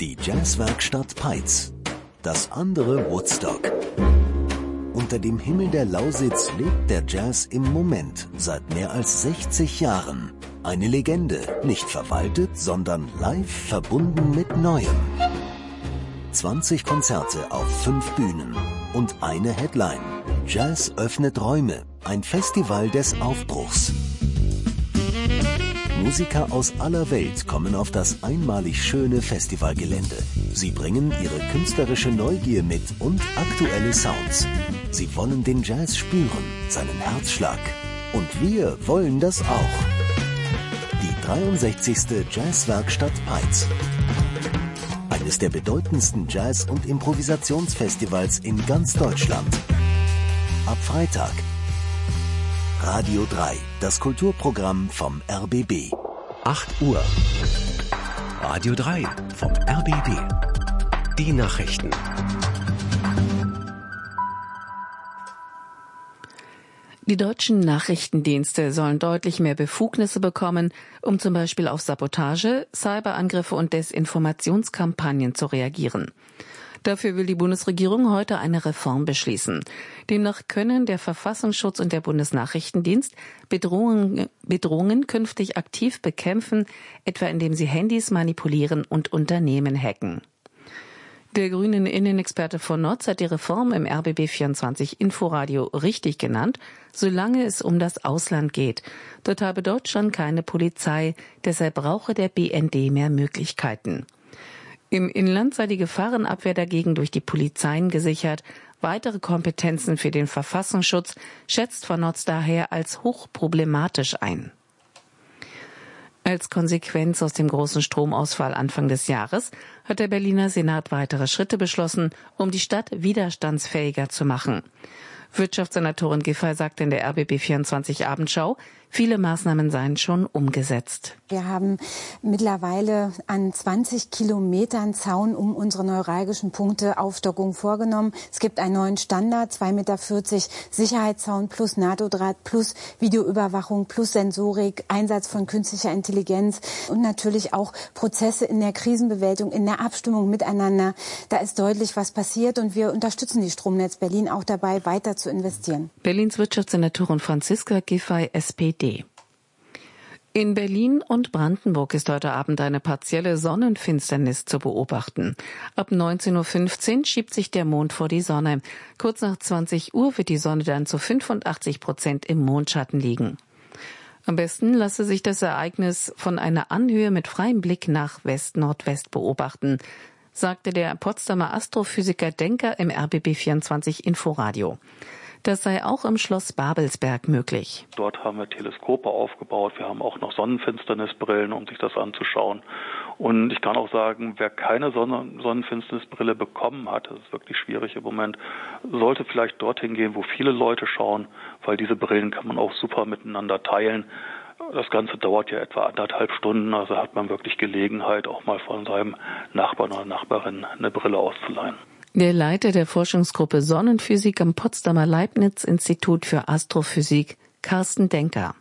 Die Jazzwerkstatt Peitz. Das andere Woodstock. Unter dem Himmel der Lausitz lebt der Jazz im Moment seit mehr als 60 Jahren. Eine Legende, nicht verwaltet, sondern live verbunden mit Neuem. 20 Konzerte auf 5 Bühnen und eine Headline. Jazz öffnet Räume, ein Festival des Aufbruchs. Musiker aus aller Welt kommen auf das einmalig schöne Festivalgelände. Sie bringen ihre künstlerische Neugier mit und aktuelle Sounds. Sie wollen den Jazz spüren, seinen Herzschlag. Und wir wollen das auch. Die 63. Jazzwerkstatt Peitz. Eines der bedeutendsten Jazz- und Improvisationsfestivals in ganz Deutschland. Ab Freitag. Radio 3, das Kulturprogramm vom RBB. 8 Uhr. Radio 3 vom RBB. Die Nachrichten. Die deutschen Nachrichtendienste sollen deutlich mehr Befugnisse bekommen, um zum Beispiel auf Sabotage, Cyberangriffe und Desinformationskampagnen zu reagieren. Dafür will die Bundesregierung heute eine Reform beschließen. Demnach können der Verfassungsschutz und der Bundesnachrichtendienst Bedrohungen künftig aktiv bekämpfen, etwa indem sie Handys manipulieren und Unternehmen hacken. Der grünen Innenexperte von Notz hat die Reform im RBB24 Inforadio richtig genannt, solange es um das Ausland geht. Dort habe Deutschland keine Polizei, deshalb brauche der BND mehr Möglichkeiten. Im Inland sei die Gefahrenabwehr dagegen durch die Polizeien gesichert. Weitere Kompetenzen für den Verfassungsschutz schätzt von Notz daher als hochproblematisch ein. Als Konsequenz aus dem großen Stromausfall Anfang des Jahres hat der Berliner Senat weitere Schritte beschlossen, um die Stadt widerstandsfähiger zu machen. Wirtschaftssenatorin Giffey sagte in der RBB24 Abendschau, viele Maßnahmen seien schon umgesetzt. Wir haben mittlerweile an 20 Kilometern Zaun um unsere neuralgischen Punkte Aufstockung vorgenommen. Es gibt einen neuen Standard, 2,40 Meter Sicherheitszaun plus NATO-Draht plus Videoüberwachung plus Sensorik, Einsatz von künstlicher Intelligenz und natürlich auch Prozesse in der Krisenbewältigung, in der Abstimmung miteinander. Da ist deutlich was passiert und wir unterstützen die Stromnetz Berlin auch dabei, weiter zu investieren. Berlins Wirtschaftssenatorin Franziska Giffey, SPD. In Berlin und Brandenburg ist heute Abend eine partielle Sonnenfinsternis zu beobachten. Ab 19:15 Uhr schiebt sich der Mond vor die Sonne. Kurz nach 20 Uhr wird die Sonne dann zu 85% im Mondschatten liegen. Am besten lasse sich das Ereignis von einer Anhöhe mit freiem Blick nach West-Nordwest beobachten, sagte der Potsdamer Astrophysiker Denker im RBB24 Inforadio. Das sei auch im Schloss Babelsberg möglich. Dort haben wir Teleskope aufgebaut. Wir haben auch noch Sonnenfinsternisbrillen, um sich das anzuschauen. Und ich kann auch sagen, wer keine Sonnenfinsternisbrille bekommen hat, das ist wirklich schwierig im Moment, sollte vielleicht dorthin gehen, wo viele Leute schauen, weil diese Brillen kann man auch super miteinander teilen. Das Ganze dauert ja etwa 1,5 Stunden, also hat man wirklich Gelegenheit, auch mal von seinem Nachbarn oder Nachbarin eine Brille auszuleihen. Der Leiter der Forschungsgruppe Sonnenphysik am Potsdamer Leibniz-Institut für Astrophysik, Carsten Denker.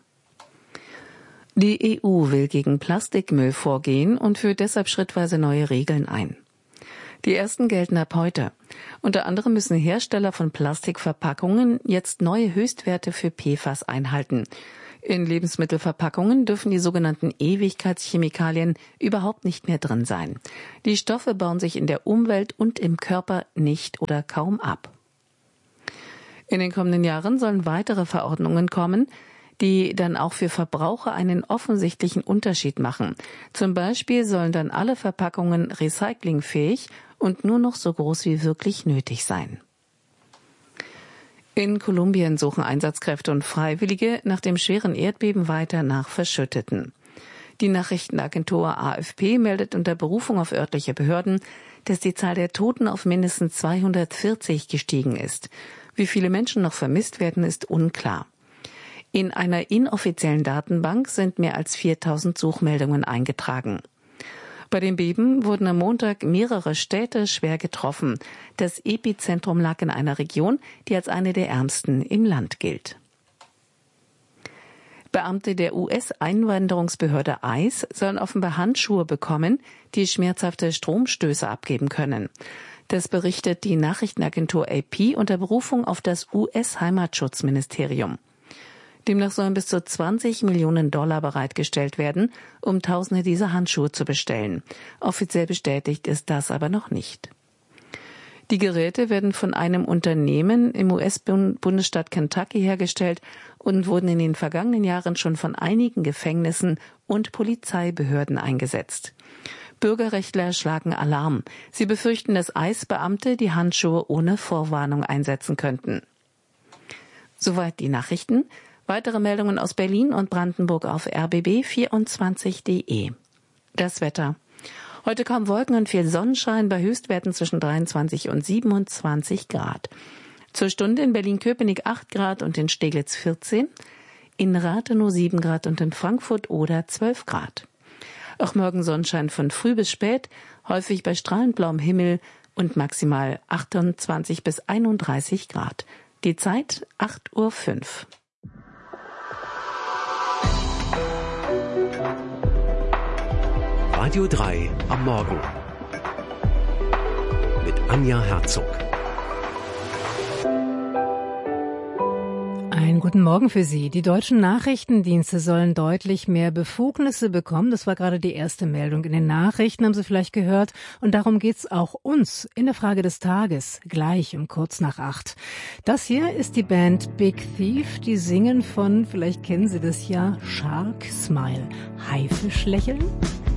Die EU will gegen Plastikmüll vorgehen und führt deshalb schrittweise neue Regeln ein. Die ersten gelten ab heute. Unter anderem müssen Hersteller von Plastikverpackungen jetzt neue Höchstwerte für PFAS einhalten. In Lebensmittelverpackungen dürfen die sogenannten Ewigkeitschemikalien überhaupt nicht mehr drin sein. Die Stoffe bauen sich in der Umwelt und im Körper nicht oder kaum ab. In den kommenden Jahren sollen weitere Verordnungen kommen, die dann auch für Verbraucher einen offensichtlichen Unterschied machen. Zum Beispiel sollen dann alle Verpackungen recyclingfähig und nur noch so groß wie wirklich nötig sein. In Kolumbien suchen Einsatzkräfte und Freiwillige nach dem schweren Erdbeben weiter nach Verschütteten. Die Nachrichtenagentur AFP meldet unter Berufung auf örtliche Behörden, dass die Zahl der Toten auf mindestens 240 gestiegen ist. Wie viele Menschen noch vermisst werden, ist unklar. In einer inoffiziellen Datenbank sind mehr als 4000 Suchmeldungen eingetragen. Bei dem Beben wurden am Montag mehrere Städte schwer getroffen. Das Epizentrum lag in einer Region, die als eine der ärmsten im Land gilt. Beamte der US-Einwanderungsbehörde ICE sollen offenbar Handschuhe bekommen, die schmerzhafte Stromstöße abgeben können. Das berichtet die Nachrichtenagentur AP unter Berufung auf das US-Heimatschutzministerium. Demnach sollen bis zu 20 Millionen Dollar bereitgestellt werden, um Tausende dieser Handschuhe zu bestellen. Offiziell bestätigt ist das aber noch nicht. Die Geräte werden von einem Unternehmen im US-Bundesstaat Kentucky hergestellt und wurden in den vergangenen Jahren schon von einigen Gefängnissen und Polizeibehörden eingesetzt. Bürgerrechtler schlagen Alarm. Sie befürchten, dass ICE-Beamte die Handschuhe ohne Vorwarnung einsetzen könnten. Soweit die Nachrichten. Weitere Meldungen aus Berlin und Brandenburg auf rbb24.de. Das Wetter. Heute kaum Wolken und viel Sonnenschein bei Höchstwerten zwischen 23 und 27 Grad. Zur Stunde in Berlin-Köpenick 8 Grad und in Steglitz 14, in Rathenow 7 Grad und in Frankfurt oder 12 Grad. Auch morgen Sonnenschein von früh bis spät, häufig bei strahlend blauem Himmel und maximal 28 bis 31 Grad. Die Zeit 8:05 Uhr. Radio 3 am Morgen mit Anja Herzog. Einen guten Morgen für Sie. Die deutschen Nachrichtendienste sollen deutlich mehr Befugnisse bekommen. Das war gerade die erste Meldung in den Nachrichten, haben Sie vielleicht gehört. Und darum geht's auch uns in der Frage des Tages, gleich um kurz nach 8. Das hier ist die Band Big Thief. Die singen von, vielleicht kennen Sie das ja, Shark Smile. Haifisch lächeln?